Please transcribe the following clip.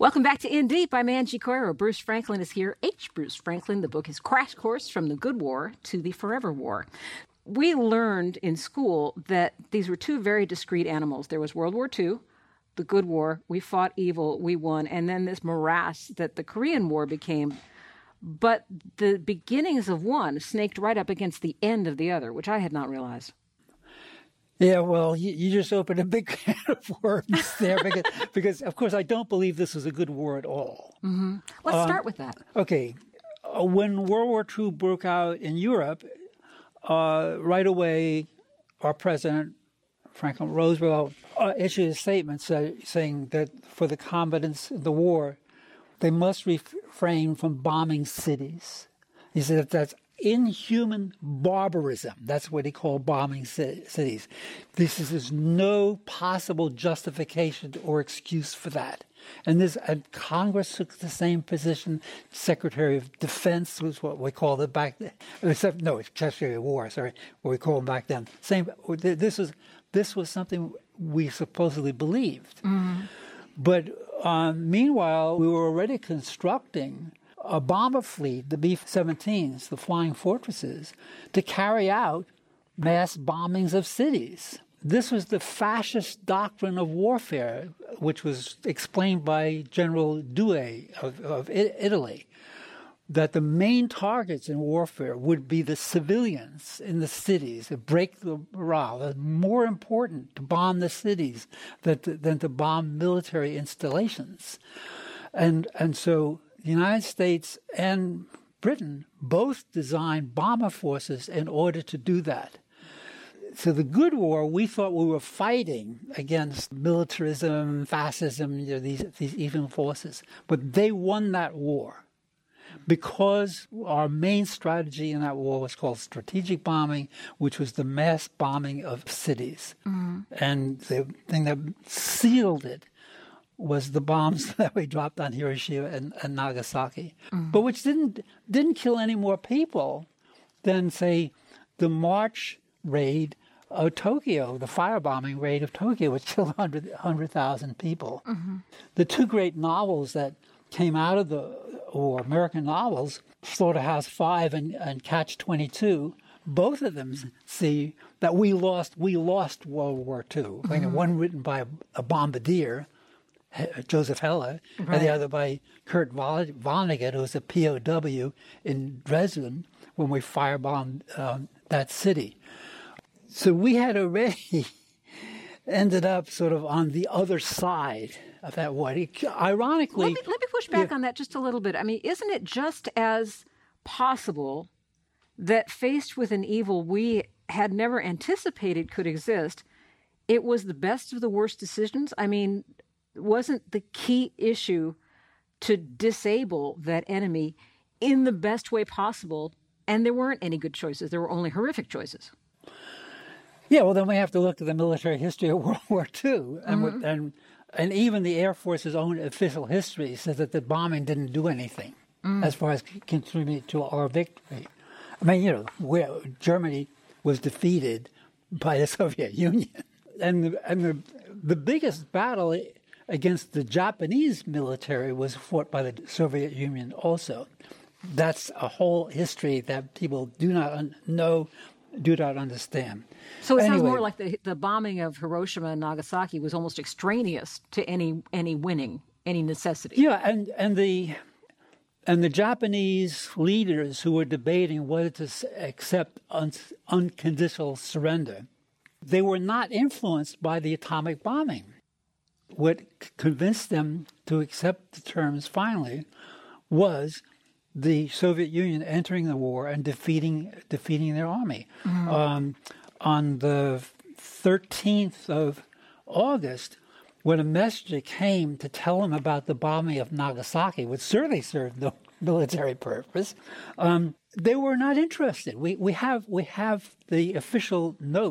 Welcome back to In Deep. I'm Angie Coiro. Bruce Franklin is here. H. Bruce Franklin. The book is Crash Course from the Good War to the Forever War. We learned in school that these were two very discrete animals. There was World War II, the Good War. We fought evil, we won. And then this morass that the Korean War became. But the beginnings of one snaked right up against the end of the other, which I had not realized. Yeah, well, you just opened a big can of worms there because, of course, I don't believe this was a good war at all. Mm-hmm. Let's start with that. Okay. When World War II broke out in Europe, right away, our president, Franklin Roosevelt, issued a statement saying that for the combatants in the war, they must refrain from bombing cities. He said that's inhuman barbarism. That's what he called bombing cities. There's no possible justification or excuse for that. And Congress took the same position. Secretary of Defense was what we called it back then. Secretary of War, sorry, what we called it back then. Same. This was something we supposedly believed. Mm-hmm. But meanwhile, we were already constructing a bomber fleet, the B-17s, the Flying Fortresses, to carry out mass bombings of cities. This was the fascist doctrine of warfare, which was explained by General Dewey of Italy, that the main targets in warfare would be the civilians in the cities, to break the morale. It's more important to bomb the cities than to bomb military installations. And so the United States and Britain both designed bomber forces in order to do that. So the Good War, we thought we were fighting against militarism, fascism, these evil forces. But they won that war because our main strategy in that war was called strategic bombing, which was the mass bombing of cities. Mm-hmm. And the thing that sealed it was the bombs that we dropped on Hiroshima and Nagasaki, but which didn't kill any more people than, say, the March raid of Tokyo, the firebombing raid of Tokyo, which killed 100,000 people. Mm-hmm. The two great novels that came out of the war, American novels, Slaughterhouse-Five and Catch-22, both of them see that we lost World War II. Mm-hmm. One written by a bombardier, Joseph Heller, right, and the other by Kurt Vonnegut, who was a POW in Dresden when we firebombed that city. So we had already ended up sort of on the other side of that war. Ironically... Let me push back on that just a little bit. I mean, isn't it just as possible that faced with an evil we had never anticipated could exist, it was the best of the worst decisions? I mean, wasn't the key issue to disable that enemy in the best way possible? And there weren't any good choices. There were only horrific choices. Yeah, well, then we have to look at the military history of World War II. And even the Air Force's own official history says that the bombing didn't do anything as far as contributing to our victory. I mean, where Germany was defeated by the Soviet Union. And the biggest battle against the Japanese military was fought by the Soviet Union also. That's a whole history that people do not understand. So it sounds more like the bombing of Hiroshima and Nagasaki was almost extraneous to any winning, any necessity. Yeah, and the Japanese leaders who were debating whether to accept unconditional surrender, they were not influenced by the atomic bombing. What convinced them to accept the terms finally was the Soviet Union entering the war and defeating their army. Mm-hmm. On the 13th of August, when a messenger came to tell them about the bombing of Nagasaki, which certainly served no military purpose, they were not interested. We have the official note